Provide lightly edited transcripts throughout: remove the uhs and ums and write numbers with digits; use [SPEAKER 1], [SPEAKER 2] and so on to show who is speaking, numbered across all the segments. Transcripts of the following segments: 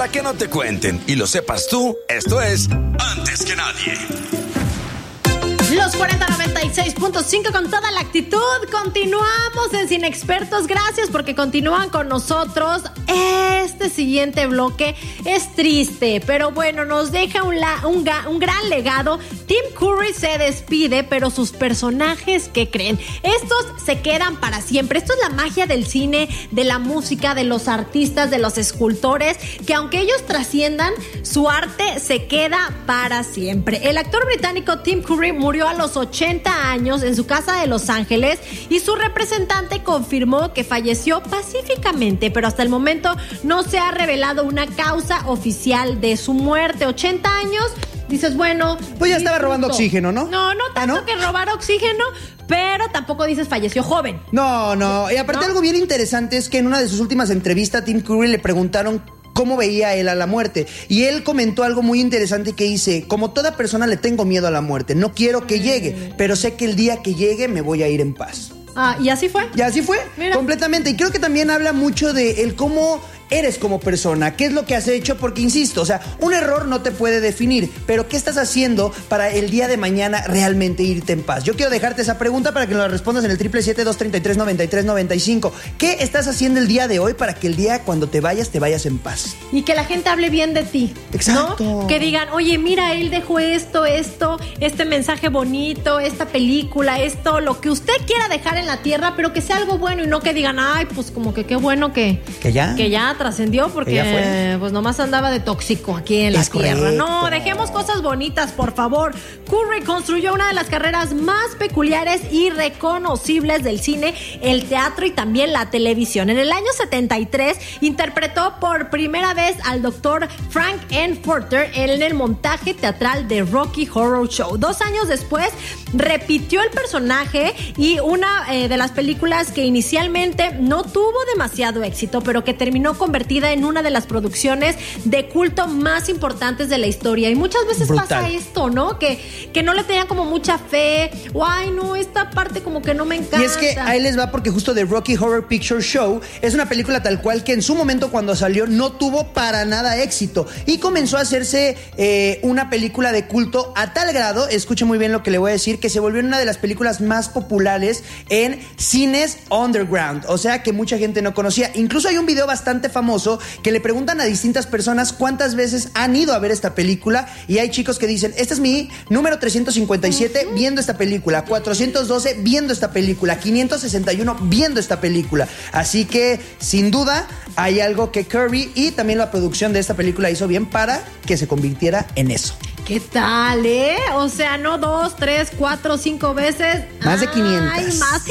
[SPEAKER 1] para que no te cuenten y lo sepas tú, esto es Antes que Nadie.
[SPEAKER 2] Los 4096.5 con toda la actitud. Continuamos en Sin Expertos. Gracias porque continúan con nosotros. Este siguiente bloque es triste, pero bueno, nos deja un gran legado. Tim Curry se despide, pero sus personajes, ¿qué creen? Estos se quedan para siempre. Esto es la magia del cine, de la música, de los artistas, de los escultores, que aunque ellos trasciendan, su arte se queda para siempre. El actor británico Tim Curry murió a los 80 años en su casa de Los Ángeles y su representante confirmó que falleció pacíficamente, pero hasta el momento no se ha revelado una causa oficial de su muerte. 80 años, dices, bueno...
[SPEAKER 3] Pues ya estaba robando oxígeno, ¿no?
[SPEAKER 2] No tanto que robar oxígeno, pero tampoco dices falleció joven.
[SPEAKER 3] No. Y aparte algo bien interesante es que en una de sus últimas entrevistas, Tim Curry le preguntaron cómo veía él a la muerte. Y él comentó algo muy interesante que dice: como toda persona le tengo miedo a la muerte. No quiero que llegue, pero sé que el día que llegue me voy a ir en paz.
[SPEAKER 2] ¿Y así fue?
[SPEAKER 3] Y así fue,
[SPEAKER 2] mira,
[SPEAKER 3] completamente. Y creo que también habla mucho de el cómo eres como persona, qué es lo que has hecho, porque insisto, o sea, un error no te puede definir, pero ¿qué estás haciendo para el día de mañana realmente irte en paz? Yo quiero dejarte esa pregunta para que nos la respondas en el 777-233-9395. ¿Qué estás haciendo el día de hoy para que el día cuando te vayas en paz?
[SPEAKER 2] Y que la gente hable bien de ti.
[SPEAKER 3] Exacto.
[SPEAKER 2] ¿No? Que digan, oye, mira, él dejó esto, este mensaje bonito, esta película, esto, lo que usted quiera dejar en la tierra, pero que sea algo bueno y no que digan, ay, pues como que qué bueno que ya trascendió porque pues nomás andaba de tóxico aquí en la tierra.
[SPEAKER 3] Correcto.
[SPEAKER 2] No, dejemos cosas bonitas, por favor. Curry construyó una de las carreras más peculiares y reconocibles del cine, el teatro y también la televisión. En el año 73 interpretó por primera vez al doctor Frank Enforter en el montaje teatral de Rocky Horror Show. 2 años después repitió el personaje y una de las películas que inicialmente no tuvo demasiado éxito, pero que terminó convertida en una de las producciones de culto más importantes de la historia. Y muchas veces pasa esto, ¿no? Que no le tenían como mucha fe, o ay, no, esta parte como que no me encanta.
[SPEAKER 3] Y es que ahí les va, porque justo The Rocky Horror Picture Show es una película tal cual que en su momento cuando salió no tuvo para nada éxito y comenzó a hacerse una película de culto a tal grado, escuche muy bien lo que le voy a decir, que se volvió una de las películas más populares en cines underground, o sea que mucha gente no conocía. Incluso hay un video bastante famoso que le preguntan a distintas personas cuántas veces han ido a ver esta película y hay chicos que dicen, este es mi número 357 viendo esta película, 412 viendo esta película, 561 viendo esta película. Así que sin duda hay algo que Curry y también la producción de esta película hizo bien para que se convirtiera en eso.
[SPEAKER 2] ¿Qué tal, O sea, no 2, 3, 4, 5 veces.
[SPEAKER 3] Más de 500.
[SPEAKER 2] ¡Ay, más!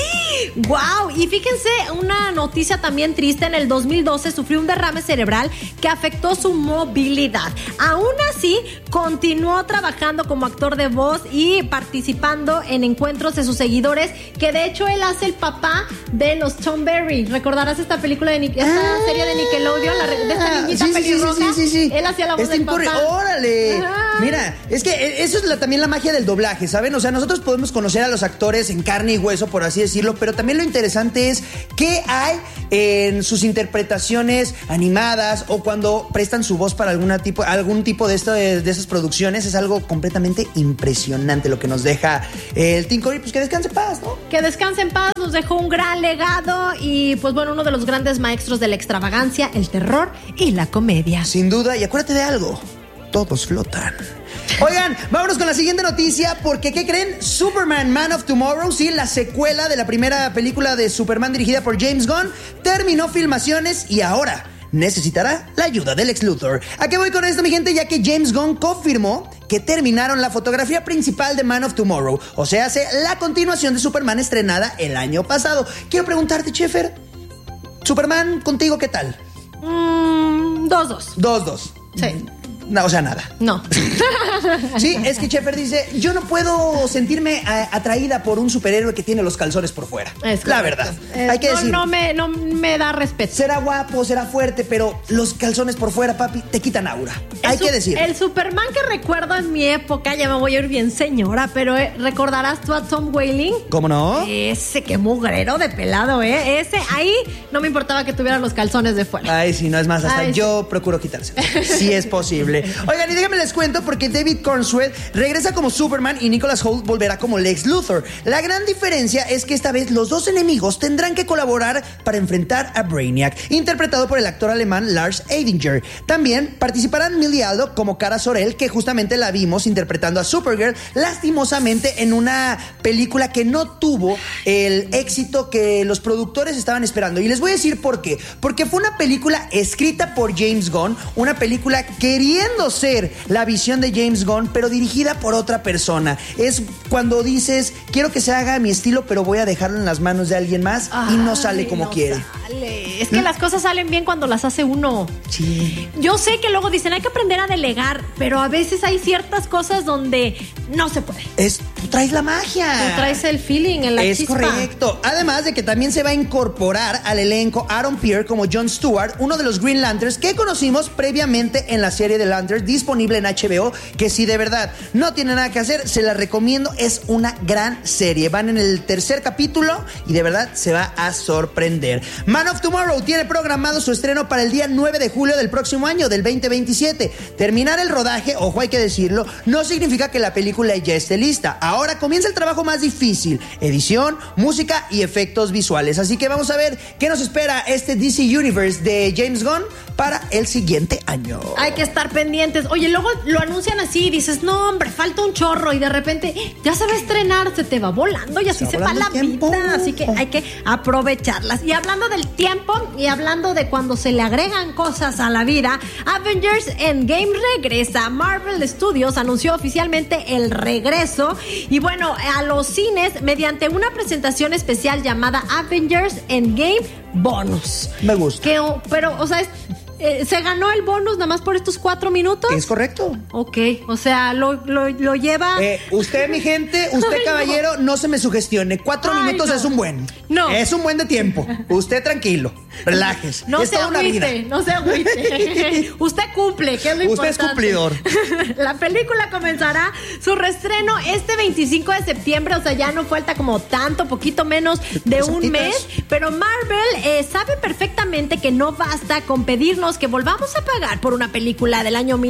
[SPEAKER 2] ¡Wow! Y fíjense, una noticia también triste. En el 2012 sufrió un derrame cerebral que afectó su movilidad. Aún así, continuó trabajando como actor de voz y participando en encuentros de sus seguidores, que de hecho él hace el papá de los Tom Berry. ¿Recordarás esta película de esta serie de Nickelodeon? De esta niñita pelirroja.
[SPEAKER 3] Sí.
[SPEAKER 2] Él hacía la voz del papá.
[SPEAKER 3] ¡Órale!
[SPEAKER 2] Ajá.
[SPEAKER 3] Mira, es que eso es también la magia del doblaje, ¿saben? O sea, nosotros podemos conocer a los actores en carne y hueso, por así decirlo, pero también lo interesante es qué hay en sus interpretaciones animadas o cuando prestan su voz para algún tipo de esas producciones. Es algo completamente impresionante lo que nos deja el Tim Curry. Pues que descanse en paz, ¿no?
[SPEAKER 2] Que descanse en paz, nos dejó un gran legado y pues bueno, uno de los grandes maestros de la extravagancia, el terror y la comedia.
[SPEAKER 3] Sin duda, y acuérdate de algo, todos flotan. Oigan, vámonos con la siguiente noticia, porque ¿qué creen? Superman, Man of Tomorrow, sí, la secuela de la primera película de Superman dirigida por James Gunn, terminó filmaciones y ahora necesitará la ayuda del Lex Luthor. ¿A qué voy con esto, mi gente? Ya que James Gunn confirmó que terminaron la fotografía principal de Man of Tomorrow, o sea, hace la continuación de Superman estrenada el año pasado. Quiero preguntarte, Chefer, Superman, contigo, ¿qué tal?
[SPEAKER 2] 2-2.
[SPEAKER 3] 2-2.
[SPEAKER 2] Sí.
[SPEAKER 3] No, o sea, nada.
[SPEAKER 2] No.
[SPEAKER 3] Sí, es que Sheffer dice, yo no puedo sentirme atraída por un superhéroe que tiene los calzones por fuera.
[SPEAKER 2] Es
[SPEAKER 3] la verdad. Hay que decir.
[SPEAKER 2] No me da respeto.
[SPEAKER 3] Será guapo, será fuerte, pero los calzones por fuera, papi, te quitan aura. Hay que decir.
[SPEAKER 2] El Superman que recuerdo en mi época, ya me voy a ir bien señora, pero ¿recordarás tú a Tom Welling?
[SPEAKER 3] ¿Cómo no?
[SPEAKER 2] Ese, qué mugrero de pelado, ¿eh? Ese, ahí no me importaba que tuviera los calzones de fuera.
[SPEAKER 3] Ay, sí, no, es más, hasta yo procuro quitárselo. Si es posible. Oigan, y déjenme les cuento porque David Cornswell regresa como Superman y Nicholas Hoult volverá como Lex Luthor. La gran diferencia es que esta vez los dos enemigos tendrán que colaborar para enfrentar a Brainiac, interpretado por el actor alemán Lars Eidinger. También participarán Millie Aldo como Kara Zor-El, que justamente la vimos interpretando a Supergirl, lastimosamente en una película que no tuvo el éxito que los productores estaban esperando. Y les voy a decir por qué. Porque fue una película escrita por James Gunn, una película queriendo ser la visión de James Gunn, pero dirigida por otra persona. Es cuando dices, quiero que se haga a mi estilo, pero voy a dejarlo en las manos de alguien más y no sale como quiere.
[SPEAKER 2] Es que las cosas salen bien cuando las hace uno.
[SPEAKER 3] Sí.
[SPEAKER 2] Yo sé que luego dicen hay que aprender a delegar, pero a veces hay ciertas cosas donde no se puede.
[SPEAKER 3] Tú traes la magia.
[SPEAKER 2] Tú traes el feeling en la chispa.
[SPEAKER 3] Es correcto. Además de que también se va a incorporar al elenco Aaron Pierre como Jon Stewart, uno de los Green Lanterns que conocimos previamente en la serie de Lanterns disponible en HBO, que si de verdad no tiene nada que hacer, se la recomiendo. Es una gran serie. Van en el 3er capítulo y de verdad se va a sorprender. Man of Tomorrow tiene programado su estreno para el día 9 de julio del próximo año, del 2027. Terminar el rodaje, ojo, hay que decirlo, no significa que la película ya esté lista. Ahora comienza el trabajo más difícil: edición, música y efectos visuales. Así que vamos a ver qué nos espera este DC Universe de James Gunn para el siguiente año.
[SPEAKER 2] Hay que estar pendientes. Oye, luego lo anuncian así y dices, no, hombre, falta un chorro, y de repente ya se va a estrenar, se te va volando y así se va la vida. Así que hay que aprovecharlas. Y hablando del tiempo y hablando de cuando se le agregan cosas a la vida, Avengers Endgame regresa. Marvel Studios anunció oficialmente el regreso y bueno, a los cines mediante una presentación especial llamada Avengers Endgame Bonus.
[SPEAKER 3] Me gusta.
[SPEAKER 2] Pero, o sea, ¿se ganó el bonus nada más por estos 4 minutos?
[SPEAKER 3] Es correcto.
[SPEAKER 2] Ok, o sea, lo lleva...
[SPEAKER 3] Usted, mi gente, usted, caballero, no se me sugestione. 4 minutos es un buen.
[SPEAKER 2] No.
[SPEAKER 3] Es un buen de tiempo. Usted tranquilo, relájese.
[SPEAKER 2] No
[SPEAKER 3] es
[SPEAKER 2] se
[SPEAKER 3] toda una vida.
[SPEAKER 2] agüite, no se agüite. Usted cumple, que es lo importante.
[SPEAKER 3] Usted es cumplidor.
[SPEAKER 2] La película comenzará su reestreno este 25 de septiembre, o sea, ya no falta como poquito menos de un mes, pero Marvel sabe perfectamente que no basta con pedirnos que volvamos a pagar por una película del año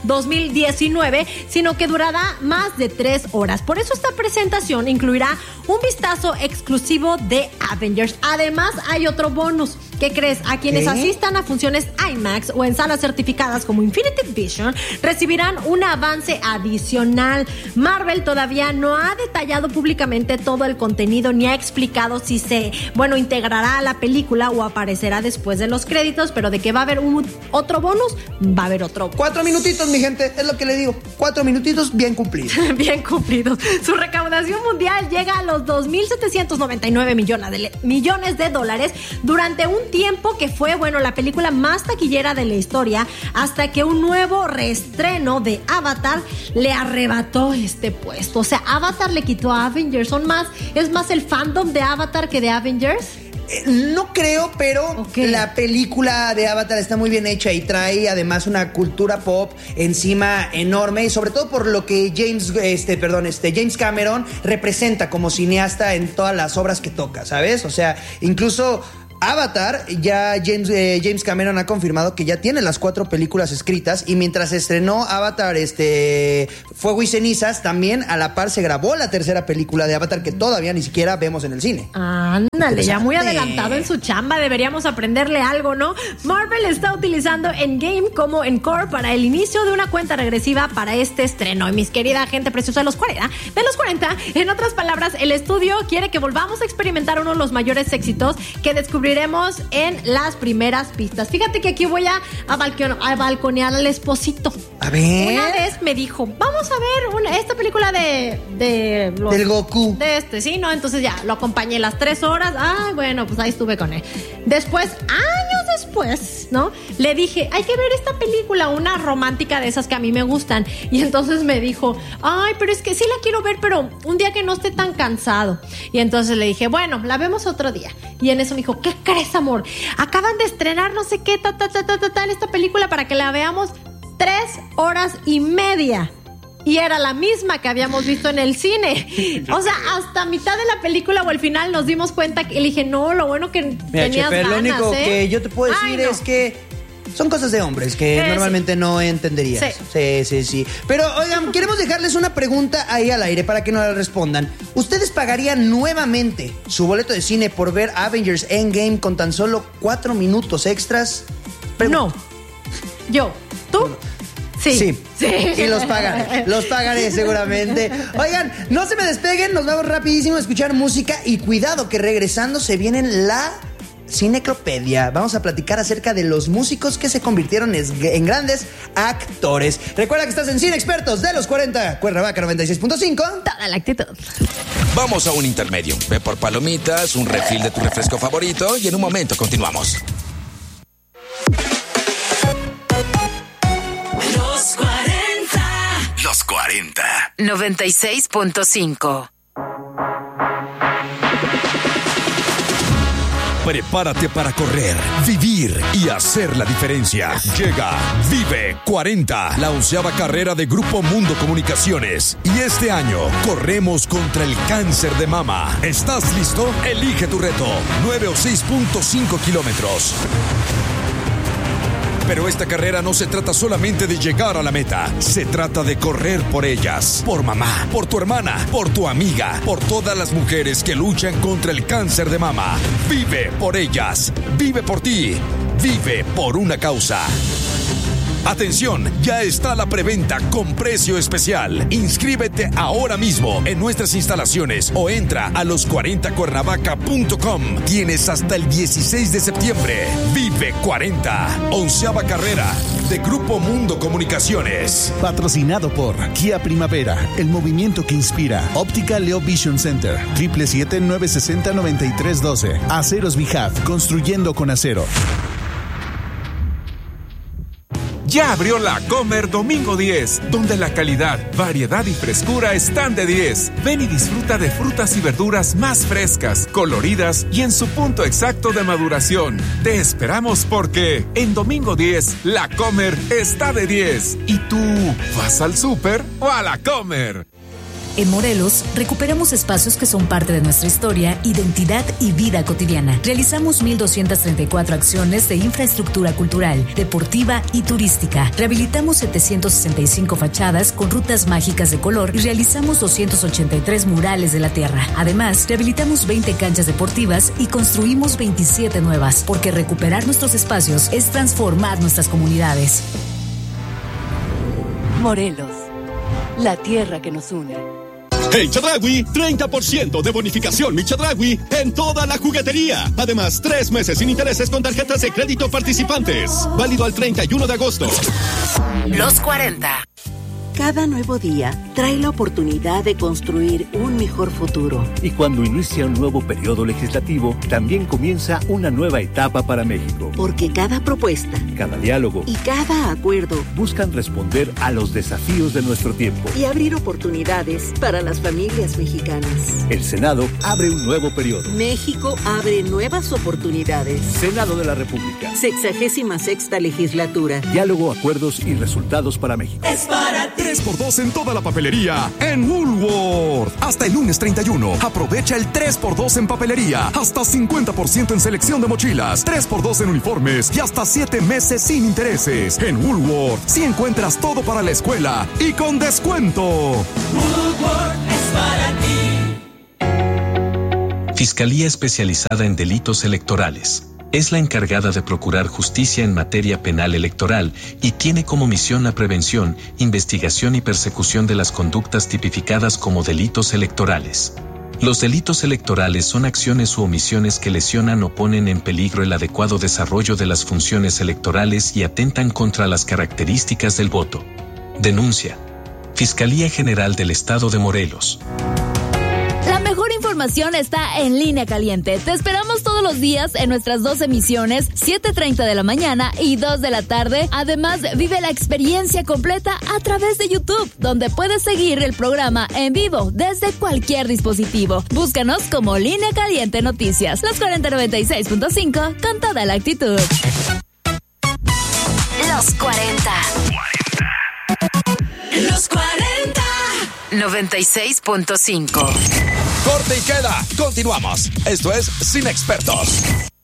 [SPEAKER 2] 2019, sino que durará más de 3 horas. Por eso esta presentación incluirá un vistazo exclusivo de Avengers. Además, hay otro bonus. ¿Qué crees? A quienes asistan a funciones IMAX o en salas certificadas como Infinity Vision recibirán un avance adicional. Marvel todavía no ha detallado públicamente todo el contenido ni ha explicado si se, integrará a la película o aparecerá después de los créditos, pero de que va a haber otro bonus, va a haber otro bonus.
[SPEAKER 3] 4 minutitos, mi gente, es lo que le digo. 4 minutitos bien cumplidos.
[SPEAKER 2] Bien cumplidos. Su recaudación mundial llega a los 2.799 millones de dólares durante un tiempo que fue, la película más taquillera de la historia, hasta que un nuevo reestreno de Avatar le arrebató este puesto. O sea, Avatar le quitó a Avengers. Es más el fandom de Avatar que de Avengers.
[SPEAKER 3] No creo, pero la película de Avatar está muy bien hecha y trae además una cultura pop encima enorme, y sobre todo por lo que James Cameron representa como cineasta en todas las obras que toca, ¿sabes? O sea, incluso Avatar, ya James Cameron ha confirmado que ya tiene las 4 películas escritas, y mientras se estrenó Avatar, Fuego y Cenizas, también a la par se grabó la 3ª película de Avatar que todavía ni siquiera vemos en el cine.
[SPEAKER 2] Ándale, ya muy adelantado en su chamba, deberíamos aprenderle algo, ¿no? Marvel está utilizando Endgame como encore para el inicio de una cuenta regresiva para este estreno. Y mis querida gente preciosa de los 40, en otras palabras, el estudio quiere que volvamos a experimentar uno de los mayores éxitos que descubriremos en las primeras pistas. Fíjate que aquí voy a balconear al esposito.
[SPEAKER 3] A ver.
[SPEAKER 2] Una vez me dijo, vamos a ver esta película del
[SPEAKER 3] Goku.
[SPEAKER 2] ¿sí? ¿No? Entonces ya lo acompañé las 3 horas. Pues ahí estuve con él. Después, años después, ¿no? Le dije, hay que ver esta película, una romántica de esas que a mí me gustan. Y entonces me dijo, ay, pero es que sí la quiero ver, pero un día que no esté tan cansado. Y entonces le dije, bueno, la vemos otro día. Y en eso me dijo, ¿qué crees, amor? Acaban de estrenar no sé qué, tal, esta película para que la veamos 3 horas y media. Y era la misma que habíamos visto en el cine. O sea, hasta mitad de la película o al final nos dimos cuenta que le dije, no, lo bueno que tenías ganas,
[SPEAKER 3] lo único que yo te puedo decir es que son cosas de hombres que normalmente no entenderías. Sí. Pero, oigan, queremos dejarles una pregunta ahí al aire para que nos la respondan. ¿Ustedes pagarían nuevamente su boleto de cine por ver Avengers Endgame con tan solo 4 minutos extras?
[SPEAKER 2] No. Yo. ¿Tú? Sí.
[SPEAKER 3] Y los pagaré seguramente. Oigan, no se me despeguen, nos vamos rapidísimo a escuchar música y cuidado que regresando se viene la Cineclopedia. Vamos a platicar acerca de los músicos que se convirtieron en grandes actores. Recuerda que estás en Cine Expertos de los 40, Cuernavaca 96.5.
[SPEAKER 2] Toda la actitud.
[SPEAKER 1] Vamos a un intermedio. Ve por palomitas, un refill de tu refresco favorito y en un momento continuamos. Los 40.
[SPEAKER 4] 96.5.
[SPEAKER 1] Prepárate para correr, vivir y hacer la diferencia. Llega Vive 40, la 11ª carrera de Grupo Mundo Comunicaciones. Y este año corremos contra el cáncer de mama. ¿Estás listo? Elige tu reto. 9 o 6.5 kilómetros. Pero esta carrera no se trata solamente de llegar a la meta. Se trata de correr por ellas. Por mamá, por tu hermana, por tu amiga, por todas las mujeres que luchan contra el cáncer de mama. Vive por ellas. Vive por ti. Vive por una causa. Atención, ya está la preventa con precio especial. Inscríbete ahora mismo en nuestras instalaciones o entra a los40cuernavaca.com. Tienes hasta el 16 de septiembre. Vive 40, 11ª carrera de Grupo Mundo Comunicaciones.
[SPEAKER 5] Patrocinado por Kia Primavera, el movimiento que inspira. Óptica Leo Vision Center, 777-960-9312. Aceros Bijaf, construyendo con acero.
[SPEAKER 6] Ya abrió la Comer Domingo 10, donde la calidad, variedad y frescura están de 10. Ven y disfruta de frutas y verduras más frescas, coloridas y en su punto exacto de maduración. Te esperamos porque en Domingo 10, la Comer está de 10. ¿Y tú vas al súper o a la Comer?
[SPEAKER 4] En Morelos, recuperamos espacios que son parte de nuestra historia, identidad y vida cotidiana. Realizamos 1,234 acciones de infraestructura cultural, deportiva y turística. Rehabilitamos 765 fachadas con rutas mágicas de color y realizamos 283 murales de la tierra. Además, rehabilitamos 20 canchas deportivas y construimos 27 nuevas, porque recuperar nuestros espacios es transformar nuestras comunidades.
[SPEAKER 7] Morelos, la tierra que nos une.
[SPEAKER 8] En Chedraui, 30% de bonificación Mi Chedraui en toda la juguetería. Además, 3 meses sin intereses con tarjetas de crédito participantes. Válido al 31 de agosto.
[SPEAKER 4] Los 40.
[SPEAKER 7] Cada nuevo día trae la oportunidad de construir un mejor futuro.
[SPEAKER 9] Y cuando inicia un nuevo periodo legislativo, también comienza una nueva etapa para México.
[SPEAKER 7] Porque cada propuesta,
[SPEAKER 9] cada diálogo
[SPEAKER 7] y cada acuerdo
[SPEAKER 9] buscan responder a los desafíos de nuestro tiempo
[SPEAKER 7] y abrir oportunidades para las familias mexicanas.
[SPEAKER 9] El Senado abre un nuevo periodo.
[SPEAKER 7] México abre nuevas oportunidades.
[SPEAKER 9] Senado de la República.
[SPEAKER 7] 66ª legislatura.
[SPEAKER 9] Diálogo, acuerdos y resultados para México.
[SPEAKER 7] Es para ti.
[SPEAKER 1] 3x2 en toda la papelería en Woolworth. Hasta el lunes 31. Aprovecha el 3x2 en papelería. Hasta 50% en selección de mochilas. 3x2 en uniformes y hasta 7 meses sin intereses. En Woolworth sí encuentras todo para la escuela y con descuento.
[SPEAKER 10] Woolworth es para ti. Fiscalía Especializada en Delitos Electorales. Es la encargada de procurar justicia en materia penal electoral y tiene como misión la prevención, investigación y persecución de las conductas tipificadas como delitos electorales. Los delitos electorales son acciones u omisiones que lesionan o ponen en peligro el adecuado desarrollo de las funciones electorales y atentan contra las características del voto. Denuncia. Fiscalía General del Estado de Morelos.
[SPEAKER 2] La
[SPEAKER 11] mejor información está en Línea Caliente. Te esperamos todos los días en nuestras 2 emisiones, 7:30 de la mañana y 2 de la tarde. Además, vive la experiencia completa a través de YouTube, donde puedes seguir el programa en vivo desde cualquier dispositivo. Búscanos como Línea Caliente Noticias. Los 4096.5 con toda la actitud.
[SPEAKER 4] Los 40.
[SPEAKER 12] Los 40.
[SPEAKER 4] 96.5.
[SPEAKER 1] Corte y queda. Continuamos. Esto es Sin Expertos.